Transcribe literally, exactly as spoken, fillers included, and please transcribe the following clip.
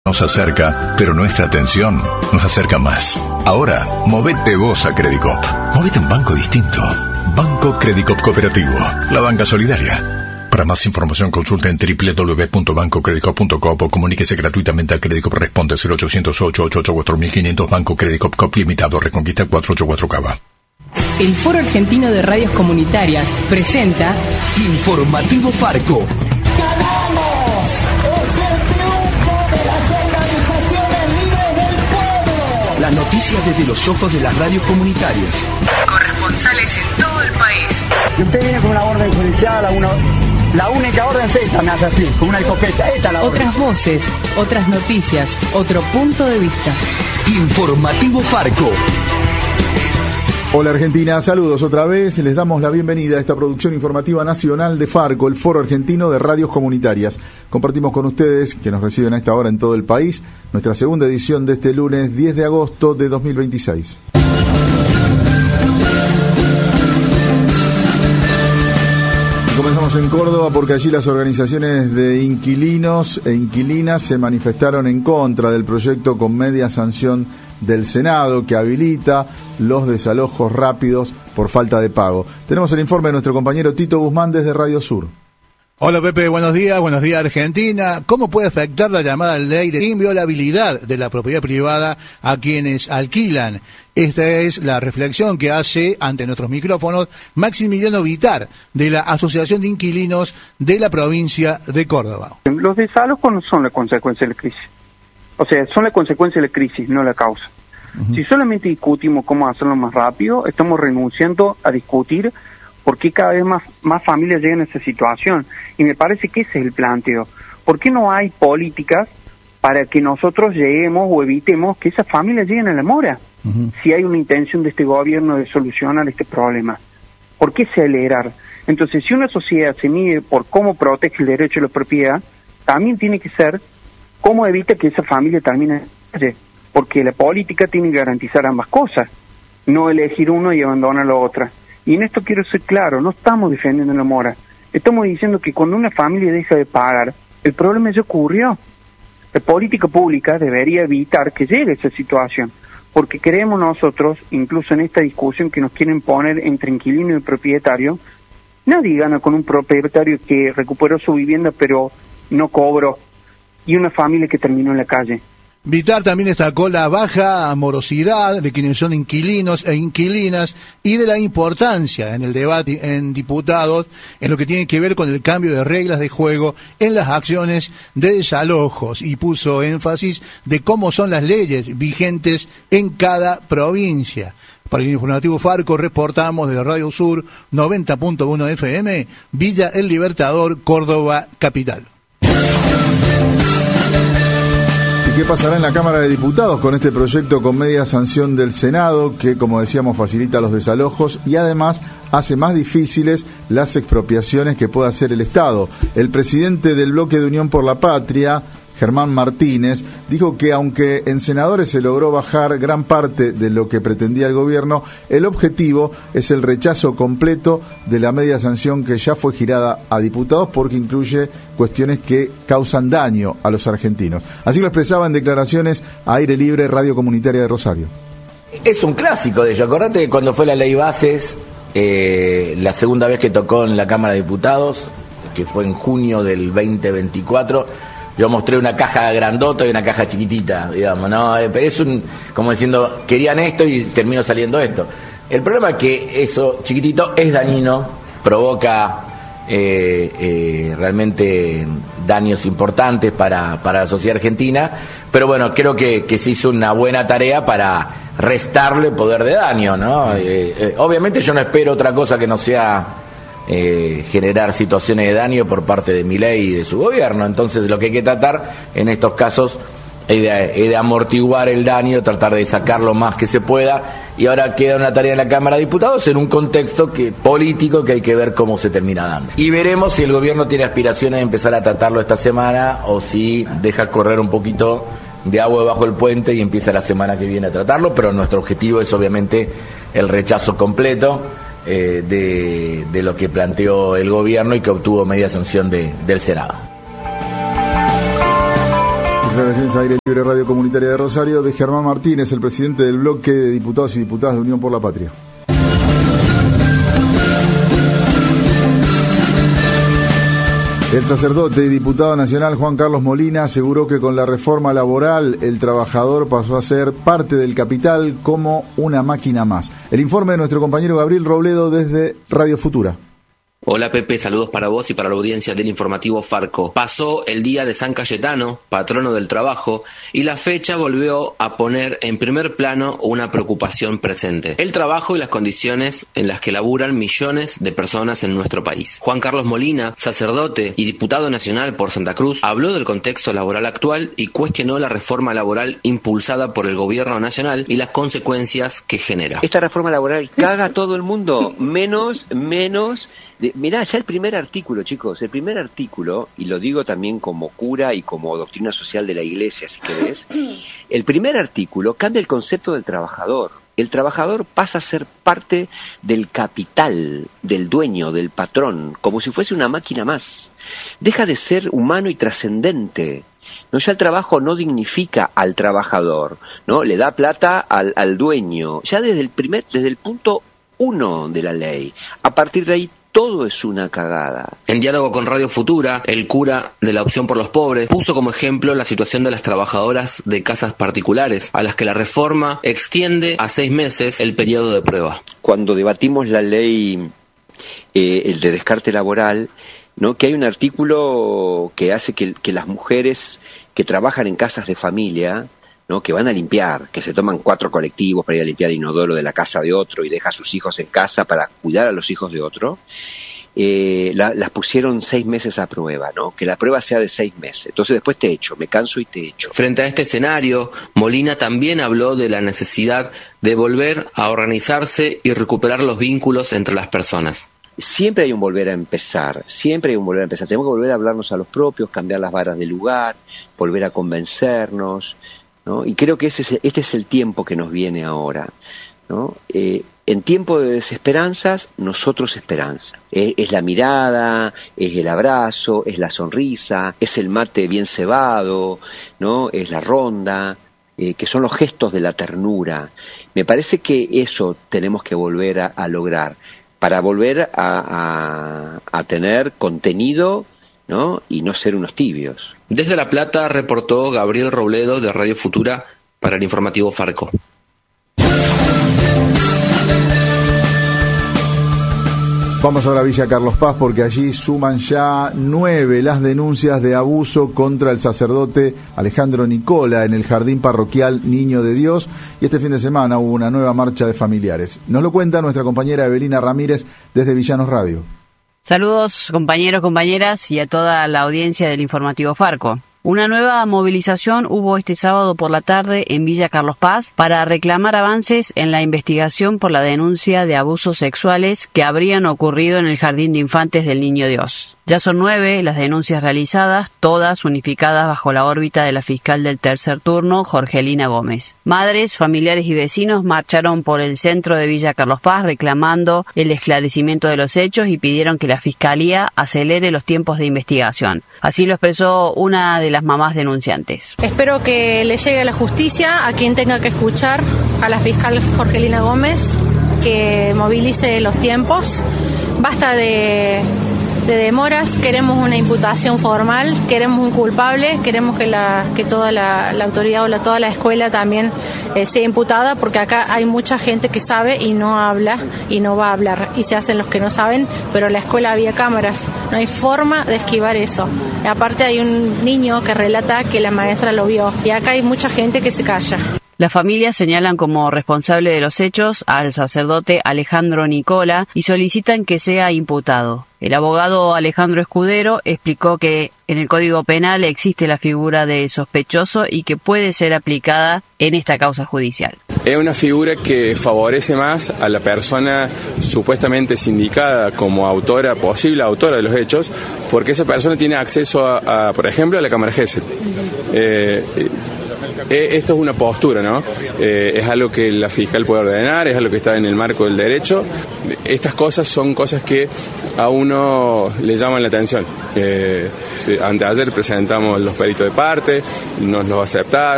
Nos acerca, pero nuestra atención nos acerca más. Ahora, movete vos a Credicop. Movete a un banco distinto. Banco Credicop Cooperativo. La banca solidaria. Para más información consulta en doble u doble u doble u punto banco credicop punto com o comuníquese gratuitamente al Credicop Responde cero ochocientos ocho ochenta y ocho cuatro mil quinientos Banco Credicop Cop Limitado Reconquista cuatrocientos ochenta y cuatro Cava. El Foro Argentino de Radios Comunitarias presenta Informativo Farco. Las noticias desde los ojos de las radios comunitarias. Corresponsales en todo el país. Y usted viene con una orden judicial, una, la única orden es esta, me hace así, con una escopeta, esta es la orden. Otras voces, otras noticias, otro punto de vista. Informativo Farco. Hola Argentina, saludos otra vez, les damos la bienvenida a esta producción informativa nacional de Farco, el Foro Argentino de Radios Comunitarias. Compartimos con ustedes, que nos reciben a esta hora en todo el país, nuestra segunda edición de este lunes diez de agosto de dos mil veintiséis. Comenzamos en Córdoba porque allí las organizaciones de inquilinos e inquilinas se manifestaron en contra del proyecto con media sanción del Senado que habilita los desalojos rápidos por falta de pago. Tenemos el informe de nuestro compañero Tito Guzmán desde Radio Sur. Hola Pepe, buenos días, buenos días Argentina. ¿Cómo puede afectar la llamada ley de inviolabilidad de la propiedad privada a quienes alquilan? Esta es la reflexión que hace ante nuestros micrófonos Maximiliano Vitar, de la Asociación de Inquilinos de la provincia de Córdoba. Los desalojos no son la consecuencia de la crisis. O sea, son la consecuencia de la crisis, no la causa. Uh-huh. Si solamente discutimos cómo hacerlo más rápido, estamos renunciando a discutir por qué cada vez más, más familias llegan a esa situación. Y me parece que ese es el planteo. ¿Por qué no hay políticas para que nosotros lleguemos o evitemos que esas familias lleguen a la mora? Uh-huh. Si hay una intención de este gobierno de solucionar este problema. ¿Por qué acelerar? Entonces, si una sociedad se mide por cómo protege el derecho a la propiedad, también tiene que ser cómo evita que esa familia termine en la calle, porque la política tiene que garantizar ambas cosas, no elegir uno y abandonar la otra. Y en esto quiero ser claro, no estamos defendiendo la mora, estamos diciendo que cuando una familia deja de pagar, el problema ya ocurrió. La política pública debería evitar que llegue a esa situación, porque creemos nosotros, incluso en esta discusión que nos quieren poner entre inquilino y propietario, nadie gana con un propietario que recuperó su vivienda pero no cobró, y una familia que terminó en la calle. Vitar también destacó la baja morosidad de quienes son inquilinos e inquilinas y de la importancia en el debate en diputados en lo que tiene que ver con el cambio de reglas de juego en las acciones de desalojos, y puso énfasis de cómo son las leyes vigentes en cada provincia. Para el Informativo Farco reportamos desde Radio Sur noventa punto uno F M, Villa El Libertador, Córdoba, capital. ¿Qué pasará en la Cámara de Diputados con este proyecto con media sanción del Senado que, como decíamos, facilita los desalojos y además hace más difíciles las expropiaciones que pueda hacer el Estado? El presidente del Bloque de Unión por la Patria, Germán Martínez, dijo que aunque en senadores se logró bajar gran parte de lo que pretendía el gobierno, el objetivo es el rechazo completo de la media sanción que ya fue girada a diputados porque incluye cuestiones que causan daño a los argentinos. Así lo expresaba en declaraciones a Aire Libre, Radio Comunitaria de Rosario. Es un clásico de ello. Acordate que cuando fue la ley Bases, eh, la segunda vez que tocó en la Cámara de Diputados, que fue en junio del veinte veinticuatro, yo mostré una caja grandota y una caja chiquitita, digamos, ¿no? Es un, como diciendo, querían esto y terminó saliendo esto. El problema es que eso chiquitito es dañino, provoca eh, eh, realmente daños importantes para, para la sociedad argentina, pero bueno, creo que, que se hizo una buena tarea para restarle poder de daño, ¿no? Eh, eh, obviamente yo no espero otra cosa que no sea Eh, generar situaciones de daño por parte de Milei y de su gobierno. Entonces lo que hay que tratar en estos casos es de, es de amortiguar el daño, tratar de sacar lo más que se pueda, y ahora queda una tarea en la Cámara de Diputados en un contexto que, político que hay que ver cómo se termina dando. Y veremos si el gobierno tiene aspiraciones de empezar a tratarlo esta semana o si deja correr un poquito de agua debajo del puente y empieza la semana que viene a tratarlo, pero nuestro objetivo es obviamente el rechazo completo Eh, de, de lo que planteó el gobierno y que obtuvo media sanción de, del Senado. Declaraciones Aire Libre Radio Comunitaria de Rosario de Germán Martínez, el presidente del bloque de diputados y diputadas de Unión por la Patria. El sacerdote y diputado nacional Juan Carlos Molina aseguró que con la reforma laboral el trabajador pasó a ser parte del capital como una máquina más. El informe de nuestro compañero Gabriel Robledo desde Radio Futura. Hola Pepe, saludos para vos y para la audiencia del informativo Farco. Pasó el día de San Cayetano, patrono del trabajo, y la fecha volvió a poner en primer plano una preocupación presente: el trabajo y las condiciones en las que laburan millones de personas en nuestro país. Juan Carlos Molina, sacerdote y diputado nacional por Santa Cruz, habló del contexto laboral actual y cuestionó la reforma laboral impulsada por el gobierno nacional y las consecuencias que genera. Esta reforma laboral caga a todo el mundo, menos, menos... De, mirá, ya el primer artículo, chicos, el primer artículo, y lo digo también como cura y como doctrina social de la Iglesia, si querés, el primer artículo cambia el concepto del trabajador. El trabajador pasa a ser parte del capital, del dueño, del patrón, como si fuese una máquina más. Deja de ser humano y trascendente. No, ya el trabajo no dignifica al trabajador, ¿no? Le da plata al, al dueño, ya desde el primer, desde el punto uno de la ley. A partir de ahí todo es una cagada. En diálogo con Radio Futura, el cura de la Opción por los Pobres puso como ejemplo la situación de las trabajadoras de casas particulares, a las que la reforma extiende a seis meses el periodo de prueba. Cuando debatimos la ley eh, el de descarte laboral, ¿no?, que hay un artículo que hace que, que las mujeres que trabajan en casas de familia, ¿no?, que van a limpiar, que se toman cuatro colectivos para ir a limpiar el inodoro de la casa de otro y deja a sus hijos en casa para cuidar a los hijos de otro, eh, la, las pusieron seis meses a prueba, ¿no? Que la prueba sea de seis meses. Entonces después te echo, me canso y te echo. Frente a este escenario, Molina también habló de la necesidad de volver a organizarse y recuperar los vínculos entre las personas. Siempre hay un volver a empezar, siempre hay un volver a empezar. Tenemos que volver a hablarnos a los propios, cambiar las varas del lugar, volver a convencernos, ¿no? Y creo que ese es, este es el tiempo que nos viene ahora, ¿no? Eh, en tiempo de desesperanzas, nosotros esperanza. Eh, es la mirada, es el abrazo, es la sonrisa, es el mate bien cebado, ¿no? Es la ronda, eh, que son los gestos de la ternura. Me parece que eso tenemos que volver a, a lograr, para volver a, a, a tener contenido, ¿no?, y no ser unos tibios. Desde La Plata reportó Gabriel Robledo de Radio Futura para el informativo Farco. Vamos ahora a Villa Carlos Paz, porque allí suman ya nueve las denuncias de abuso contra el sacerdote Alejandro Nicola en el jardín parroquial Niño de Dios, y este fin de semana hubo una nueva marcha de familiares. Nos lo cuenta nuestra compañera Evelina Ramírez desde Villanos Radio. Saludos compañeros, compañeras y a toda la audiencia del informativo Farco. Una nueva movilización hubo este sábado por la tarde en Villa Carlos Paz para reclamar avances en la investigación por la denuncia de abusos sexuales que habrían ocurrido en el Jardín de Infantes del Niño Dios. Ya son nueve las denuncias realizadas, todas unificadas bajo la órbita de la fiscal del tercer turno, Jorgelina Gómez. Madres, familiares y vecinos marcharon por el centro de Villa Carlos Paz reclamando el esclarecimiento de los hechos y pidieron que la Fiscalía acelere los tiempos de investigación. Así lo expresó una de las mamás denunciantes. Espero que le llegue la justicia a quien tenga que escuchar, a la fiscal Jorgelina Gómez, que movilice los tiempos. Basta de... de demoras, queremos una imputación formal, queremos un culpable, queremos que la que toda la, la autoridad o la, toda la escuela también eh, sea imputada, porque acá hay mucha gente que sabe y no habla y no va a hablar, y se hacen los que no saben, pero en la escuela había cámaras, no hay forma de esquivar eso. Y aparte hay un niño que relata que la maestra lo vio, y acá hay mucha gente que se calla. Las familias señalan como responsable de los hechos al sacerdote Alejandro Nicola y solicitan que sea imputado. El abogado Alejandro Escudero explicó que en el Código Penal existe la figura de sospechoso y que puede ser aplicada en esta causa judicial. Es una figura que favorece más a la persona supuestamente sindicada como autora, posible autora de los hechos, porque esa persona tiene acceso a, a por ejemplo, a la cámara Gesell. Eh, Eh, esto es una postura, ¿no? Eh, es algo que la fiscal puede ordenar, es algo que está en el marco del derecho. Estas cosas son cosas que a uno le llaman la atención. Eh, anteayer presentamos los peritos de parte, nos los aceptaron.